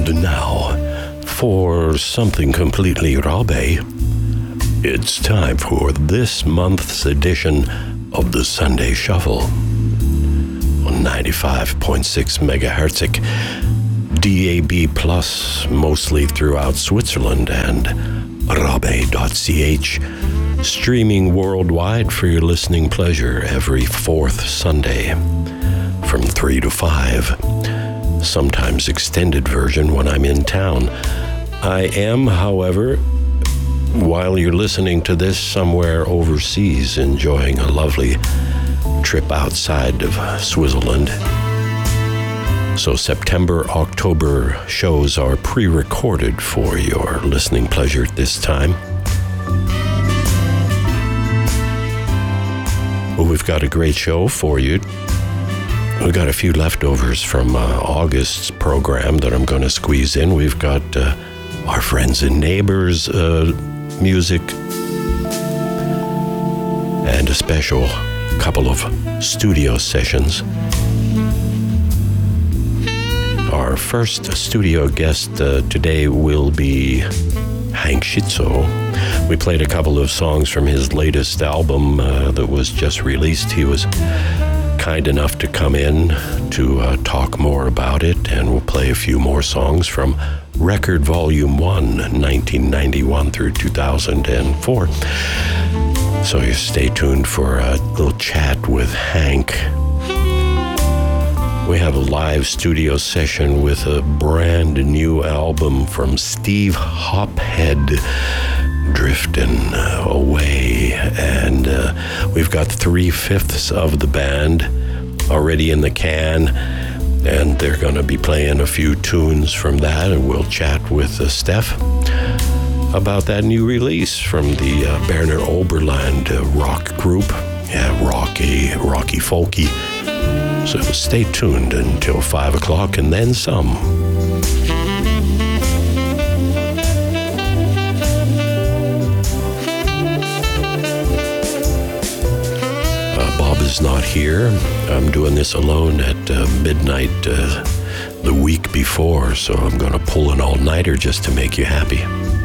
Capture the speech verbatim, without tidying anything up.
And now, for something completely Rabe, it's time for this month's edition of the Sunday Shuffle on ninety-five point six megahertz, D A B plus, mostly throughout Switzerland, and rabe dot c h, streaming worldwide for your listening pleasure every fourth Sunday from three to five, sometimes extended version when I'm in town. I am, however, while you're listening to this, somewhere overseas, enjoying a lovely trip outside of Switzerland. So September, October shows are pre-recorded for your listening pleasure at this time. Well, we've got a great show for you. We've got a few leftovers from uh, August's program that I'm going to squeeze in. We've got uh, our friends and neighbors uh, music, and a special couple of studio sessions. Our first studio guest uh, today will be Hank Schizzo. We played a couple of songs from his latest album uh, that was just released. He was kind enough to come in to uh, talk more about it, and we'll play a few more songs from Record Volume one, nineteen ninety-one through two thousand four. So you stay tuned for a little chat with Hank. We have a live studio session with a brand new album from Steve Hophead, Drifting Away. And uh, we've got three-fifths of the band already in the can, and they're going to be playing a few tunes from that, and we'll chat with uh, Steph about that new release from the uh, Berner Oberland uh, rock group. Yeah, rocky, rocky folky. So stay tuned until five o'clock and then some. Uh, Bob is not here. I'm doing this alone at uh, midnight uh, the week before, so I'm going to pull an all-nighter just to make you happy.